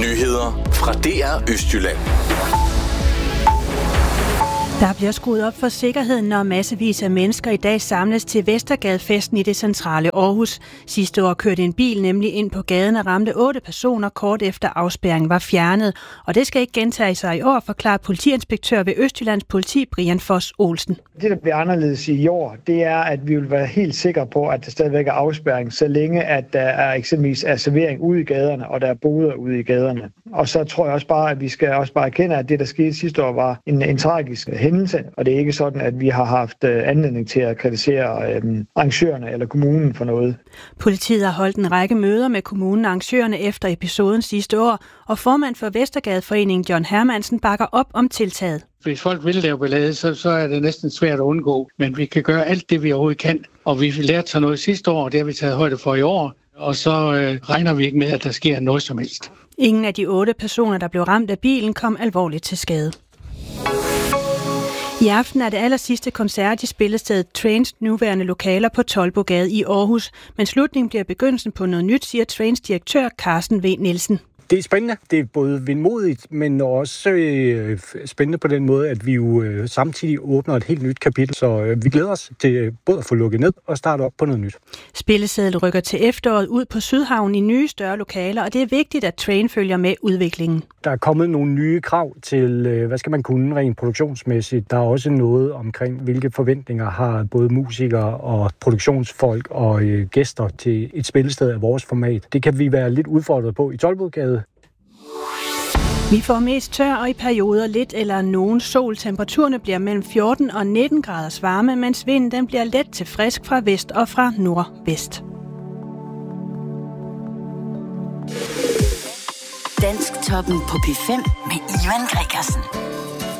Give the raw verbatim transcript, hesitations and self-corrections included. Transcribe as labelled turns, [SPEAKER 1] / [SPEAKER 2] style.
[SPEAKER 1] Nyheder fra D R Østjylland.
[SPEAKER 2] Der bliver skruet op for sikkerheden, når massevis af mennesker i dag samles til Vestergadefesten i det centrale Aarhus. Sidste år kørte en bil nemlig ind på gaden og ramte otte personer kort efter afspærringen var fjernet. Og det skal ikke gentage sig i år, forklarer politiinspektør ved Østjyllands Politi, Brian Foss Olsen.
[SPEAKER 3] Det, der bliver anderledes i år, det er, at vi vil være helt sikre på, at der stadigvæk er afspærring, så længe at der er eksempelvis er servering ude i gaderne, og der er boder ude i gaderne. Og så tror jeg også bare, at vi skal også bare erkende, at det, der skete sidste år, var en, en tragisk hændelse, og det er ikke sådan, at vi har haft anledning til at kritisere øh, arrangørerne eller kommunen for noget.
[SPEAKER 2] Politiet har holdt en række møder med kommunen og arrangørerne efter episoden sidste år, og formand for Vestergadeforeningen John Hermansen bakker op om tiltaget.
[SPEAKER 4] Hvis folk vil lave ballade, så, så er det næsten svært at undgå, men vi kan gøre alt det, vi overhovedet kan, og vi lærte så noget sidste år, og det har vi taget højde for i år, og så øh, regner vi ikke med, at der sker noget som helst.
[SPEAKER 2] Ingen af de otte personer, der blev ramt af bilen, kom alvorligt til skade. I aften er det aller sidste koncert i spillestedet Trains nuværende lokaler på Toldbogade i Aarhus, men slutningen bliver begyndelsen på noget nyt, siger Trains direktør Carsten V. Nielsen.
[SPEAKER 5] Det er spændende. Det er både vindmodigt, men også øh, spændende på den måde, at vi jo øh, samtidig åbner et helt nyt kapitel. Så øh, vi glæder os til både at få lukket ned og starte op på noget nyt.
[SPEAKER 2] Spillesedlet rykker til efteråret ud på Sydhavn i nye større lokaler, og det er vigtigt, at Train følger med udviklingen.
[SPEAKER 5] Der er kommet nogle nye krav til, øh, hvad skal man kunne rent produktionsmæssigt. Der er også noget omkring, hvilke forventninger har både musikere og produktionsfolk og øh, gæster til et spillested af vores format. Det kan vi være lidt udfordret på i Toldbogade.
[SPEAKER 2] Vi får mest tør og i perioder lidt eller nogen sol. Temperaturerne bliver mellem fjorten og nitten graders varme, mens vinden den bliver let til frisk fra vest og fra nordvest.
[SPEAKER 6] Dansk Toppen på P fem med Ivan Gregersen.